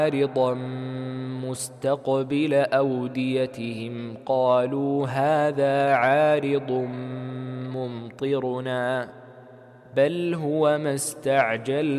عارضا مستقبل أوديتهم قالوا هذا عارض ممطرنا بل هو ما استعجلتم